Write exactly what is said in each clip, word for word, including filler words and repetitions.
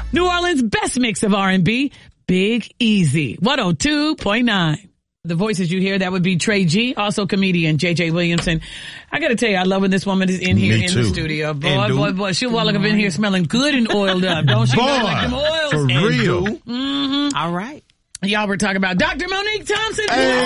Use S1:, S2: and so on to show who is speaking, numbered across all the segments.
S1: New Orleans' best mix of R and B, Big Easy, one oh two point nine. The voices you hear, that would be Trey G, also comedian J J Williamson. I gotta tell you, I love when this woman is in here
S2: Me
S1: in
S2: too.
S1: the studio. Boy,
S2: And
S1: boy, boy, she'll walk up in here smelling good and oiled up, don't she?
S2: Boy,
S1: Like them oils.
S2: for
S1: And
S2: real.
S1: Mm-hmm.
S3: All right.
S1: Y'all were talking about Doctor Monique Thompson.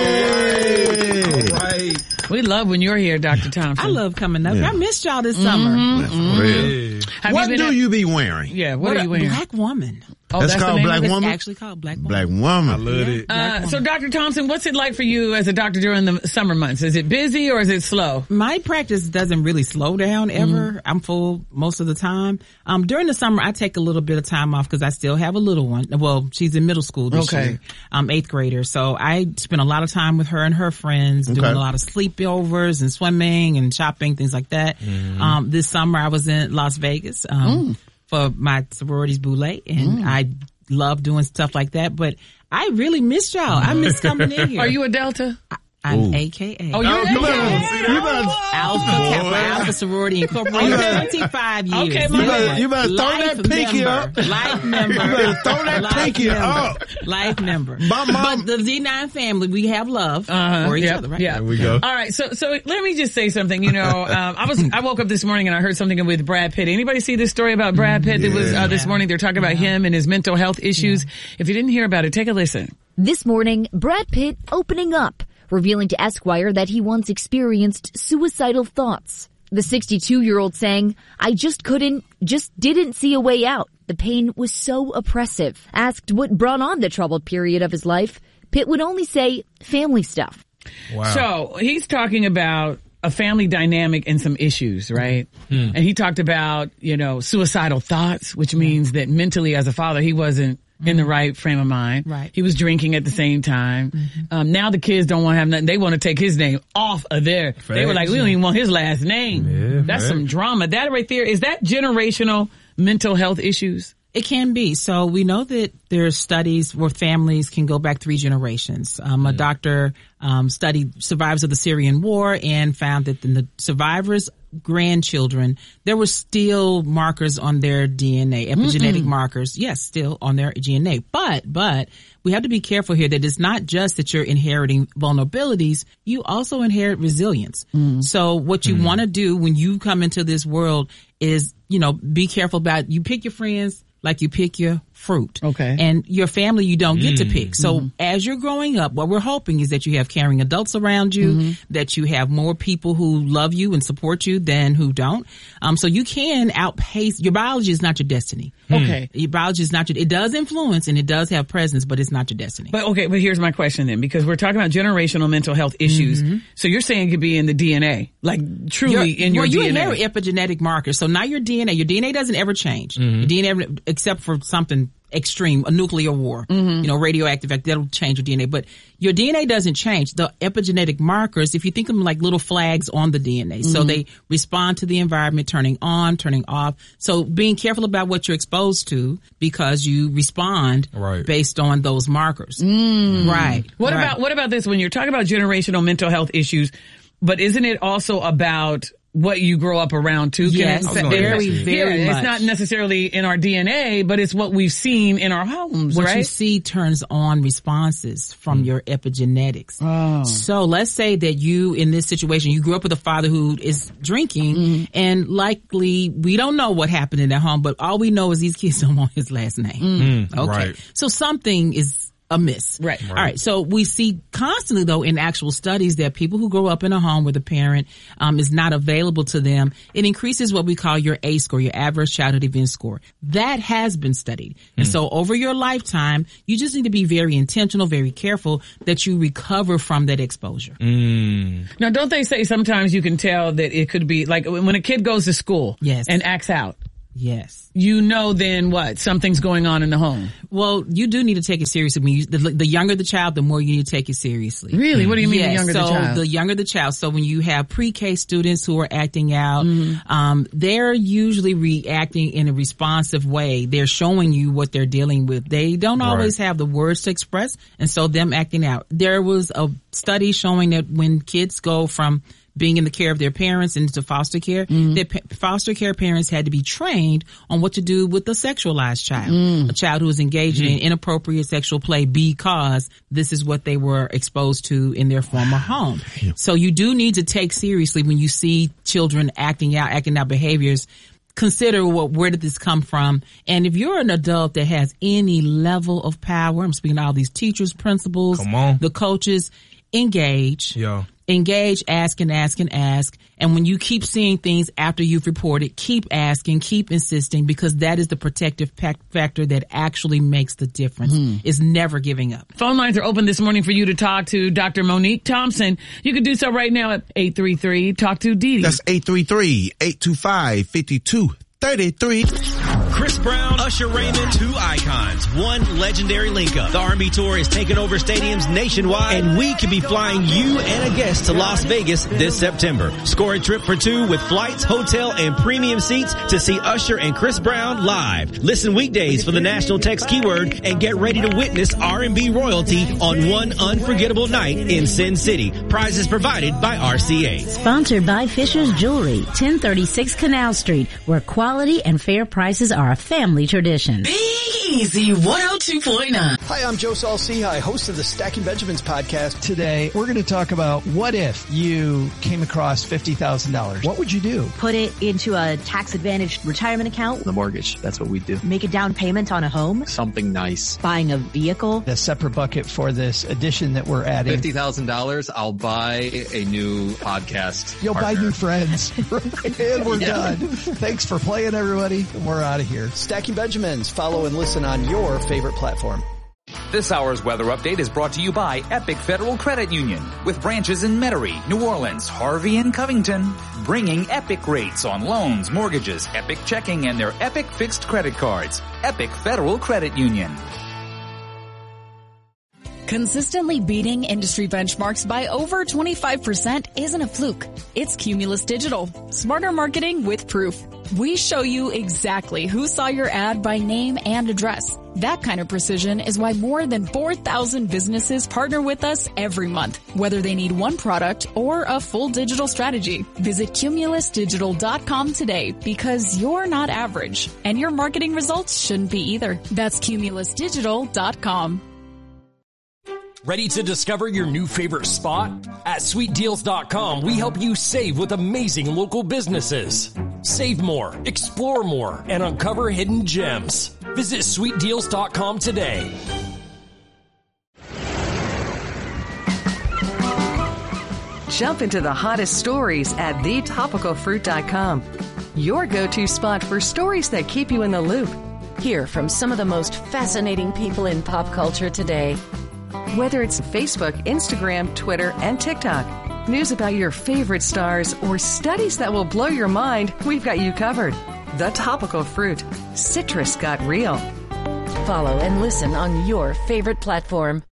S2: Hey.
S4: All right.
S1: We love when you're here, Doctor Thompson.
S3: I love coming up.
S2: Yeah.
S3: I missed y'all this summer.
S2: That's for real.
S1: Have
S2: What
S1: been
S2: do
S1: at-
S2: you be wearing?
S1: Yeah, what,
S3: What
S1: are
S3: a
S1: you wearing?
S3: black woman.
S1: Oh,
S2: That's
S1: the
S2: called
S1: name
S2: Black
S1: of it?
S2: Woman?
S3: It's actually called Black Woman.
S2: Black woman.
S4: I love it.
S1: Uh, so, Doctor Thompson, what's it like for you as a doctor during the summer months? Is it busy or is it slow?
S3: My practice doesn't really slow down ever. I'm full most of the time. Um, during the summer, I take a little bit of time off because I still have a little one. Well, she's in middle school this
S1: Okay.
S3: year, um, eighth grader. So I spend a lot of time with her and her friends, doing
S2: Okay.
S3: a lot of sleepovers and swimming and shopping, things like that. Um, this summer I was in Las Vegas, um, for my sororities boule, and I love doing stuff like that. But I really miss y'all. I miss coming in here.
S1: Are you a Delta?
S3: I'm
S2: Ooh.
S3: A K A.
S1: Oh, you're
S2: Oh,
S1: an
S2: you better-
S1: A K A?
S2: you better-
S3: Alpha Kappa,
S2: Boy.
S3: Alpha Sorority Incorporated, twenty-five years.
S1: Okay,
S2: You better, you better throw
S3: Life
S2: that pinky
S3: member.
S2: up.
S3: Life member.
S2: You better throw that
S3: Life
S2: pinky
S3: member.
S2: up.
S3: Life member.
S2: My mom-
S3: But the D nine family, we have love
S1: Uh-huh.
S3: for each
S1: Yep,
S3: other, right?
S1: Yeah.
S4: There we go.
S1: All right. So, so let me just say something. You know, um, I was, I woke up this morning and I heard something with Brad Pitt. Anybody see this story about Brad Pitt? It was, uh, this
S3: Yeah.
S1: morning. They're talking about him and his mental health issues. If you didn't hear about it, take a listen.
S5: This morning, Brad Pitt opening up, revealing to Esquire that he once experienced suicidal thoughts. The sixty-two-year-old saying, I just couldn't, just didn't see a way out. The pain was so oppressive. Asked what brought on the troubled period of his life, Pitt would only say family stuff.
S4: Wow.
S1: So he's talking about a family dynamic and some issues, right? And he talked about, you know, suicidal thoughts, which means that mentally as a father, he wasn't in the right frame of mind.
S3: Right.
S1: He was drinking at the same time. Um, now the kids don't want to have nothing. They want to take his name off of there. They were like, we don't even want his last name.
S4: Yeah,
S1: That's
S4: facts.
S1: some drama. That right there, is that generational mental health issues?
S3: It can be. So we know that there's studies where families can go back three generations. Um, a doctor um, studied survivors of the Syrian war and found that in the survivors' grandchildren, there were still markers on their D N A, epigenetic Mm-mm. markers. Yes, still on their D N A. But, but we have to be careful here that it's not just that you're inheriting vulnerabilities, you also inherit resilience. Mm. So what you mm. want to do when you come into this world is, you know, be careful about, you pick your friends like you pick your fruit.
S1: Okay.
S3: And your family you don't get
S1: mm.
S3: to pick. So mm-hmm. as you're growing up, what we're hoping is that you have caring adults around you, mm-hmm. that you have more people who love you and support you than who don't. Um, so you can outpace, your biology is not your destiny.
S1: Okay.
S3: Your biology is not your, it does influence and it does have presence, but it's not your destiny.
S1: But okay, but here's my question then, because we're talking about generational mental health issues. Mm-hmm. So you're saying it could be in the D N A, like truly
S3: You're,
S1: in your
S3: well,
S1: D N A.
S3: Well, you inherit epigenetic markers. So not your D N A. Your D N A doesn't ever change. Mm-hmm. Your D N A, except for something extreme, a nuclear war, mm-hmm. you know, radioactive, that'll change your D N A. But your D N A doesn't change. The epigenetic markers, if you think of them like little flags on the D N A, mm-hmm. so they respond to the environment, turning on, turning off. So being careful about what you're exposed to because you respond
S4: right.
S3: based on those markers.
S1: Mm.
S3: Right.
S1: What
S3: right.
S1: about, what about this? When you're talking about generational mental health issues, but isn't it also about what you grow up around too?
S3: Yes,
S1: Can
S3: very,
S1: it,
S3: very
S1: yeah,
S3: much.
S1: It's not necessarily in our D N A, but it's what we've seen in our homes,
S3: what
S1: right?
S3: What you see turns on responses from mm. your epigenetics.
S1: Oh.
S3: So let's say that you, in this situation, you grew up with a father who is drinking mm. and likely, we don't know what happened in their home, but all we know is these kids don't want his last name.
S4: Mm.
S3: Okay.
S4: Right.
S3: So something is amiss.
S1: Right.
S3: right. All right. So we see constantly though in actual studies that people who grow up in a home where the parent um, is not available to them, it increases what we call your A score, your adverse childhood event score. That has been studied. Mm. And so over your lifetime, you just need to be very intentional, very careful that you recover from that exposure.
S4: Mm.
S1: Now, don't they say sometimes you can tell that it could be like when a kid goes to school
S3: yes.
S1: and acts out?
S3: Yes.
S1: You know then what? Something's going on in the home.
S3: Well, you do need to take it seriously. When you, the, the younger the child, the more you need to take it seriously.
S1: Really? What do you mean
S3: yes,
S1: the younger
S3: so
S1: the child?
S3: the younger the child. So when you have pre-K students who are acting out, mm-hmm. um, they're usually reacting in a responsive way. They're showing you what they're dealing with. They don't
S4: right.
S3: always have the words to express, and so them acting out. There was a study showing that when kids go from being in the care of their parents and into foster care, mm. their pa- foster care parents had to be trained on what to do with a sexualized child, mm. a child who is engaging mm. in inappropriate sexual play because this is what they were exposed to in their former home. Damn. So you do need to take seriously when you see children acting out, acting out behaviors. Consider what, where did this come from? And if you're an adult that has any level of power, I'm speaking to all these teachers, principals,
S2: Come on.
S3: the coaches, engage.
S2: Yeah.
S3: Engage, ask and ask and ask. And when you keep seeing things after you've reported, keep asking, keep insisting, because that is the protective pac- factor that actually makes the difference. Mm. Is never giving up.
S1: Phone lines are open this morning for you to talk to Doctor Monique Thompson. You can do so right now at eight three three, talk to Dee Dee.
S2: That's eight three three, eight two five, five two three three.
S4: Chris Brown, Usher Raymond, two icons, one legendary link-up. The R and B Tour is taking over stadiums nationwide, and we could be flying you and a guest to Las Vegas this September. Score a trip for two with flights, hotel, and premium seats to see Usher and Chris Brown live. Listen weekdays for the national text keyword and get ready to witness R and B royalty on one unforgettable night in Sin City. Prizes provided by R C A.
S6: Sponsored by Fisher's Jewelry, ten thirty-six Canal Street, where quality and fair prices are a family tradition.
S7: Big Easy one oh two point nine.
S8: Hi, I'm Joe Saul-Sehy, host of the Stacking Benjamins podcast. Today, we're going to talk about what if you came across fifty thousand dollars. What would you do?
S9: Put it into a tax-advantaged retirement account.
S10: The mortgage, that's what we do.
S9: Make a down payment on a home.
S10: Something nice.
S9: Buying a vehicle.
S8: A separate bucket for this addition that we're adding.
S10: fifty thousand dollars, I'll buy a new podcast
S8: You'll
S10: partner.
S8: buy new friends. And we're
S10: Yeah.
S8: done. Thanks for playing, everybody. We're out of here. Stacking Benjamins. Follow and listen on your favorite platform.
S11: This hour's weather update is brought to you by Epic Federal Credit Union, with branches in Metairie, New Orleans, Harvey, and Covington, bringing Epic rates on loans, mortgages, Epic checking, and their Epic fixed credit cards. Epic Federal Credit Union.
S12: Consistently beating industry benchmarks by over twenty-five percent isn't a fluke. It's Cumulus Digital. Smarter marketing with proof. We show you exactly who saw your ad by name and address. That kind of precision is why more than four thousand businesses partner with us every month, whether they need one product or a full digital strategy. Visit cumulus digital dot com today, because you're not average, and your marketing results shouldn't be either. That's cumulus digital dot com.
S13: Ready to discover your new favorite spot? At sweet deals dot com, we help you save with amazing local businesses. Save more, explore more, and uncover hidden gems. Visit sweet deals dot com today.
S14: Jump into the hottest stories at the topical fruit dot com. Your go-to spot for stories that keep you in the loop.
S15: Hear from some of the most fascinating people in pop culture today.
S14: Whether it's Facebook, Instagram, Twitter, and TikTok, news about your favorite stars, or studies that will blow your mind, we've got you covered. The Topical Fruit. Citrus got real.
S15: Follow and listen on your favorite platform.